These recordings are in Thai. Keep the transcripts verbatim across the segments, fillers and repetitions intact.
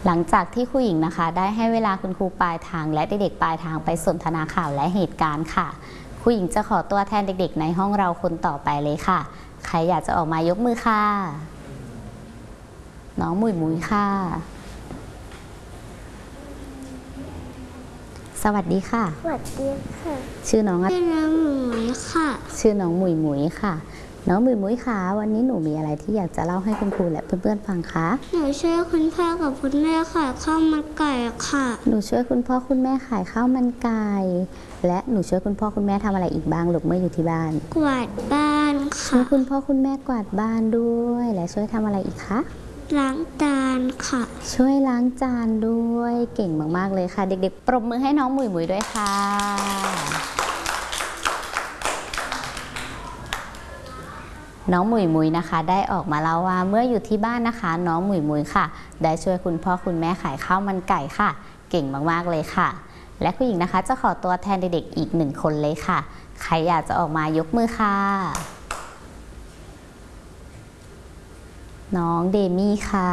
หลังจากที่ครูหญิงนะคะได้ให้เวลาคุณครูปลายทางและเด็กๆปลายทางไปสนทนาข่าวและเหตุการณ์ค่ะครูหญิงจะขอตัวแทนเด็กๆในห้องเราคนต่อไปเลยค่ะใครอยากจะออกมายกมือค่ะน้องหมุยหมุยค่ะสวัสดีค่ะสวัสดีค่ะชื่อน้องอะไรชื่อน้องหมุยค่ะชื่อน้องหมุยหมุยค่ะน้องหมุยหมุยค่ะวันนี้หนูมีอะไรที่อยากจะเล่าให้คุณครูและเพื่อนๆฟังคะหนูช่วยคุณพ่อกับคุณแม่ขายข้าวมันไก่ค่ะหนูช่วยคุณพ่อคุณแม่ขายข้าวมันไก่และหนูช่วยคุณพ่อคุณแม่ทำอะไรอีกบ้างลูกเมื่ออยู่ที่บ้านกวาดบ้านค่ะช่วยคุณพ่อคุณแม่กวาดบ้านด้วยและช่วยทำอะไรอีกคะล้างจานค่ะช่วยล้างจานด้วยเก่งมากๆเลยค่ะเด็กๆปรบมือให้น้องหมุยหมุยด้วยค่ะน้องหมุยหมุยนะคะได้ออกมาเล่าว่าเมื่ออยู่ที่บ้านนะคะน้องหมุยหมุยค่ะได้ช่วยคุณพ่อคุณแม่ขายข้าวมันไก่ค่ะเก่งมากๆเลยค่ะและคุณหญิงนะคะจะขอตัวแทนเด็กๆอีกหนึ่งคนเลยค่ะใครอยากจะออกมายกมือค่ะน้องเดมี่ค่ะ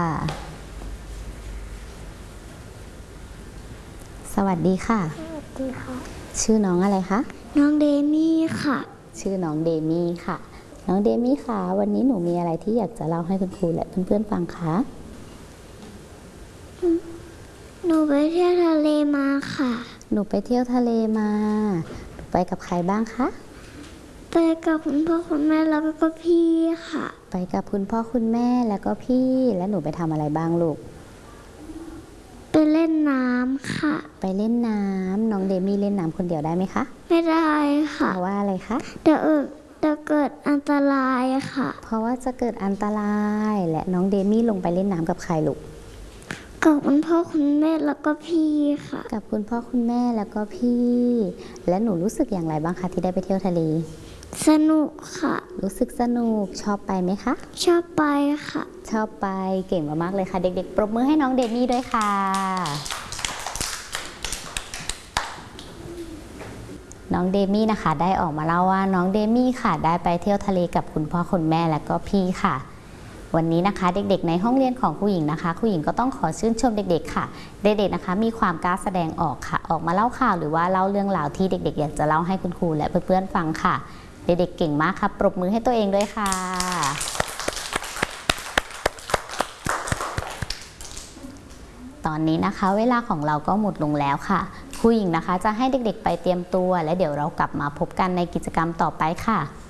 สวัสดีค่ะสวัสดีค่ะชื่อน้องอะไรคะน้องเดมี่ค่ะชื่อน้องเดมี่ค่ะน้องเดมี่ค่ะวันนี้หนูมีอะไรที่อยากจะเล่าให้คุณครูและเพื่อนๆฟังคะหนูไปเที่ยวทะเลมาค่ะหนูไปเที่ยวทะเลมาหนูไปกับใครบ้างคะไปกับคุณพ่อคุณแม่แล้วก็พี่ค่ะไปกับคุณพ่อคุณแม่แล้วก็พี่และหนูไปทำอะไรบ้างลูกไปเล่นน้ำค่ะไปเล่นน้ำน้องเดมี่เล่นน้ำคนเดียวได้ไหมคะไม่ได้ค่ะเพราะว่าอะไรคะเดี๋ยวจะเกิดอันตรายค่ะเพราะว่าจะเกิดอันตรายและน้องเดมี่ลงไปเล่นน้ำกับใครลูกกับคุณพ่อคุณแม่แล้วก็พี่ค่ะกับคุณพ่อคุณแม่แล้วก็พี่และหนูรู้สึกอย่างไรบ้างคะที่ได้ไปเที่ยวทะเลสนุกค่ะรู้สึกสนุกชอบไปไหมคะชอบไปค่ะชอบไปเก่งมากๆเลยค่ะเด็กๆปรบมือให้น้องเดมี่ด้วยค่ะน้องเดมี่นะคะได้ออกมาเล่าว่าน้องเดมี่ค่ะได้ไปเที่ยวทะเลกับคุณพ่อคุณแม่และก็พี่ค่ะวันนี้นะคะเด็กๆในห้องเรียนของครูหญิงนะคะครูหญิงก็ต้องขอชื่นชมเด็กๆค่ะเด็กๆนะคะมีความกล้าแสดงออกค่ะออกมาเล่าข่าวหรือว่าเล่าเรื่องราวที่เด็กๆอยากจะเล่าให้คุณครูและเพื่อนๆฟังค่ะเด็กๆเก่งมากค่ะปรบมือให้ตัวเองด้วยค่ะตอนนี้นะคะเวลาของเราก็หมดลงแล้วค่ะครูหญิงนะคะจะให้เด็กๆไปเตรียมตัวและเดี๋ยวเรากลับมาพบกันในกิจกรรมต่อไปค่ะ